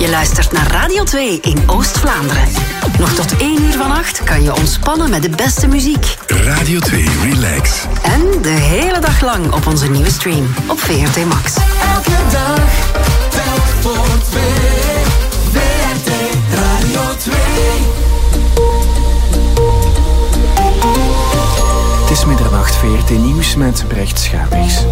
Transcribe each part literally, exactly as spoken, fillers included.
Je luistert naar Radio twee in Oost-Vlaanderen. Nog tot één uur vannacht kan je ontspannen met de beste muziek. Radio twee Relax. En de hele dag lang op onze nieuwe stream op V R T Max. Elke dag, telk voor twee. V R T Radio twee. Het is middernacht, V R T Nieuws met Brecht Schapigs.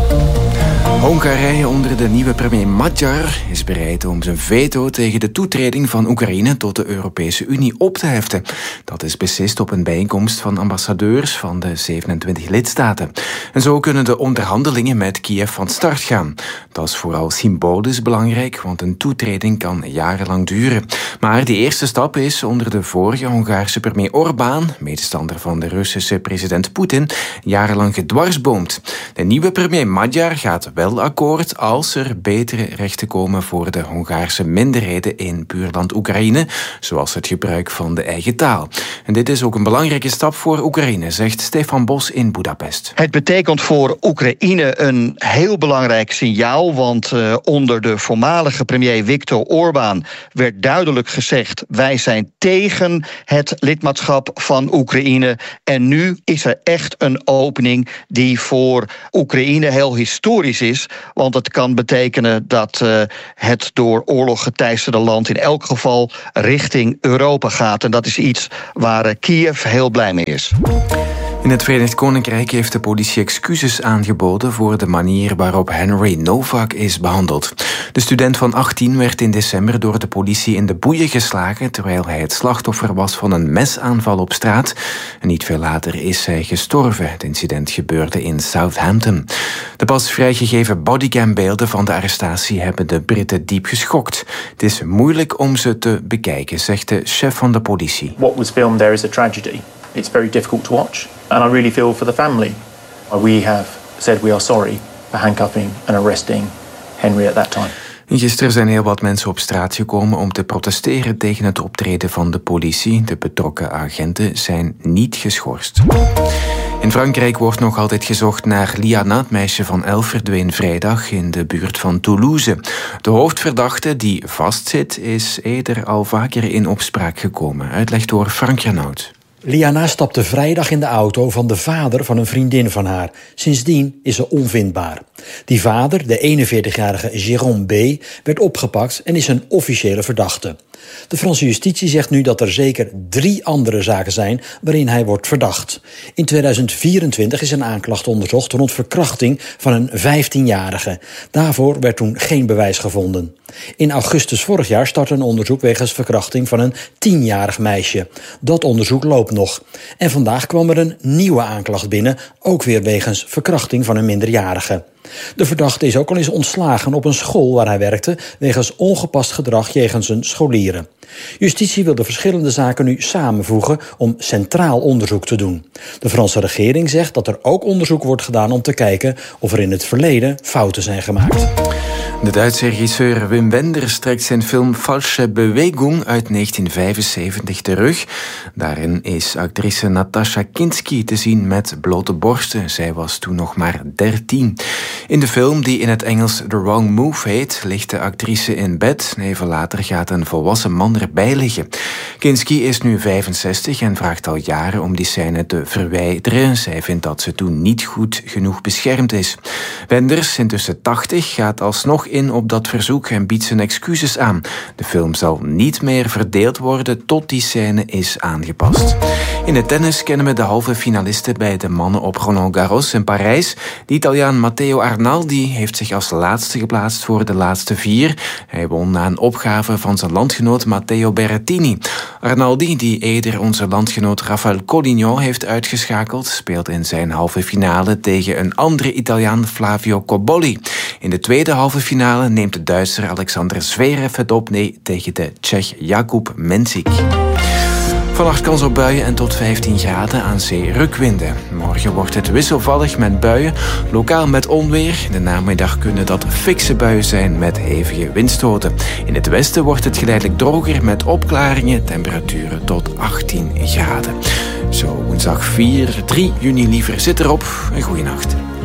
Hongarije onder de nieuwe premier Magyar is bereid om zijn veto tegen de toetreding van Oekraïne tot de Europese Unie op te heften. Dat is beslist op een bijeenkomst van ambassadeurs van de zevenentwintig lidstaten. En zo kunnen de onderhandelingen met Kiev van start gaan. Dat is vooral symbolisch belangrijk, want een toetreding kan jarenlang duren. Maar die eerste stap is onder de vorige Hongaarse premier Orbán, medestander van de Russische president Poetin, jarenlang gedwarsboomd. De nieuwe premier Magyar gaat wel akkoord als er betere rechten komen voor de Hongaarse minderheden in buurland Oekraïne, zoals het gebruik van de eigen taal. En dit is ook een belangrijke stap voor Oekraïne, zegt Stefan Bos in Budapest. Het betekent voor Oekraïne een heel belangrijk signaal, want uh, onder de voormalige premier Viktor Orbán werd duidelijk gezegd: wij zijn tegen het lidmaatschap van Oekraïne. En nu is er echt een opening die voor Oekraïne heel historisch is, want het kan betekenen dat uh, het door oorlog geteisterde land in elk geval richting Europa gaat. En dat is iets waar uh, Kiev heel blij mee is. In het Verenigd Koninkrijk heeft de politie excuses aangeboden voor de manier waarop Henry Novak is behandeld. De student van achttien werd in december door de politie in de boeien geslagen terwijl hij het slachtoffer was van een mesaanval op straat. En niet veel later is hij gestorven. Het incident gebeurde in Southampton. De pas vrijgegeven bodycambeelden van de arrestatie hebben de Britten diep geschokt. Het is moeilijk om ze te bekijken, zegt de chef van de politie. What was filmed there is a tragedy. It's very difficult to watch. And I really feel for the family. We have said we are sorry for handcuffing and arresting Henry at that time. Gisteren zijn heel wat mensen op straat gekomen om te protesteren tegen het optreden van de politie. De betrokken agenten zijn niet geschorst. In Frankrijk wordt nog altijd gezocht naar Liana, het meisje van elf verdween vrijdag in de buurt van Toulouse. De hoofdverdachte die vastzit is eerder al vaker in opspraak gekomen. Uitleg door Frank Renaud. Liana stapte vrijdag in de auto van de vader van een vriendin van haar. Sindsdien is ze onvindbaar. Die vader, de eenenveertigjarige Jérôme B., werd opgepakt en is een officiële verdachte. De Franse justitie zegt nu dat er zeker drie andere zaken zijn waarin hij wordt verdacht. In tweeduizend vierentwintig is een aanklacht onderzocht rond verkrachting van een vijftienjarige. Daarvoor werd toen geen bewijs gevonden. In augustus vorig jaar startte een onderzoek wegens verkrachting van een tienjarig meisje. Dat onderzoek loopt nog. En vandaag kwam er een nieuwe aanklacht binnen, ook weer wegens verkrachting van een minderjarige. De verdachte is ook al eens ontslagen op een school waar hij werkte wegens ongepast gedrag jegens zijn scholieren. Justitie wil de verschillende zaken nu samenvoegen om centraal onderzoek te doen. De Franse regering zegt dat er ook onderzoek wordt gedaan om te kijken of er in het verleden fouten zijn gemaakt. De Duitse regisseur Wim Wenders trekt zijn film Falsche Bewegung uit negentien vijfenzeventig terug. Daarin is actrice Natascha Kinski te zien met blote borsten. Zij was toen nog maar dertien. In de film, die in het Engels The Wrong Move heet, ligt de actrice in bed. Even later gaat een volwassen man erbij liggen. Kinski is nu vijfenzestig en vraagt al jaren om die scène te verwijderen. Zij vindt dat ze toen niet goed genoeg beschermd is. Wenders, intussen tachtig, gaat alsnog in op dat verzoek en biedt zijn excuses aan. De film zal niet meer verdeeld worden tot die scène is aangepast. In het tennis kennen we de halve finalisten bij de mannen op Roland Garros in Parijs. De Italiaan Matteo Arnaldi heeft zich als laatste geplaatst voor de laatste vier. Hij won na een opgave van zijn landgenoot Matteo Berrettini. Arnaldi, die eerder onze landgenoot Rafael Collignon heeft uitgeschakeld, speelt in zijn halve finale tegen een andere Italiaan, Flavio Cobolli. In de tweede halve finale neemt de Duitser Alexander Zverev het op nee, tegen de Tsjech Jakub Mensik. Vannacht kans op buien en tot vijftien graden, aan zee rukwinden. Morgen wordt het wisselvallig met buien, lokaal met onweer. In de namiddag kunnen dat fikse buien zijn met hevige windstoten. In het westen wordt het geleidelijk droger met opklaringen, temperaturen tot achttien graden. Zo, woensdag vier, drie juni liever zit erop. Een goeie nacht.